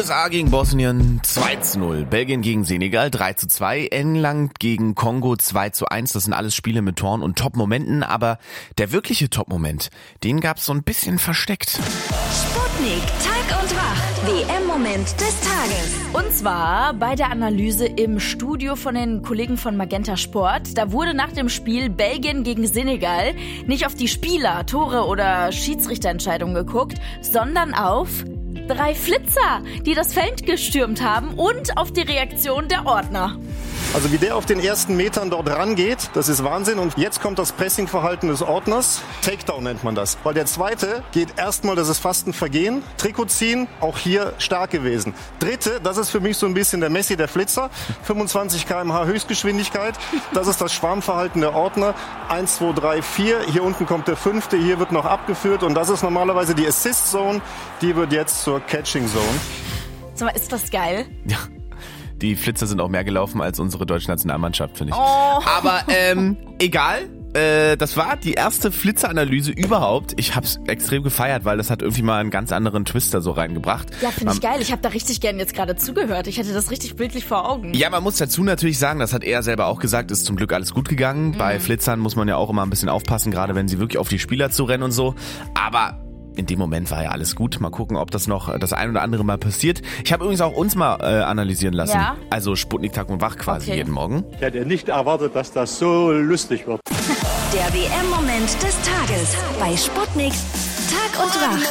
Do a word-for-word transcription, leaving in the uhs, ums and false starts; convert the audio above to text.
S A gegen Bosnien zwei zu null, Belgien gegen Senegal drei zu zwei, England gegen Kongo zwei zu eins. Das sind alles Spiele mit Toren und Top-Momenten, aber der wirkliche Top-Moment, den gab's so ein bisschen versteckt. Sputnik, Tag und Wach, W M-Moment des Tages. Und zwar bei der Analyse im Studio von den Kollegen von Magenta Sport. Da wurde nach dem Spiel Belgien gegen Senegal nicht auf die Spieler, Tore oder Schiedsrichterentscheidungen geguckt, sondern auf drei Flitzer, die das Feld gestürmt haben und auf die Reaktion der Ordner. Also wie der auf den ersten Metern dort rangeht, das ist Wahnsinn. Und jetzt kommt das Pressingverhalten des Ordners. Takedown nennt man das. Weil der zweite geht erstmal, das ist fast ein Vergehen. Trikot ziehen, auch hier stark gewesen. Dritte, das ist für mich so ein bisschen der Messi, der Flitzer. fünfundzwanzig Kilometer pro Stunde Höchstgeschwindigkeit. Das ist das Schwarmverhalten der Ordner. eins, zwei, drei, vier. Hier unten kommt der fünfte. Hier wird noch abgeführt. Und das ist normalerweise die Assist Zone. Die wird jetzt zur Catching Zone. Sag mal, ist das geil? Ja. Die Flitzer sind auch mehr gelaufen als unsere deutsche Nationalmannschaft, finde ich. Oh. Aber ähm, egal. Äh, das war die erste Flitzeranalyse überhaupt. Ich hab's extrem gefeiert, weil das hat irgendwie mal einen ganz anderen Twister so reingebracht. Ja, finde ich ähm, geil. Ich habe da richtig gern jetzt gerade zugehört. Ich hatte das richtig bildlich vor Augen. Ja, man muss dazu natürlich sagen, das hat er selber auch gesagt, ist zum Glück alles gut gegangen. Mhm. Bei Flitzern muss man ja auch immer ein bisschen aufpassen, gerade wenn sie wirklich auf die Spieler zu rennen und so. Aber in dem Moment war ja alles gut. Mal gucken, ob das noch das ein oder andere Mal passiert. Ich habe übrigens auch uns mal äh, analysieren lassen. Ja? Also Sputnik Tag und Wach quasi Okay. jeden Morgen. Ich hätte nicht erwartet, dass das so lustig wird. Der W M-Moment des Tages bei Sputnik, Tag und Wach.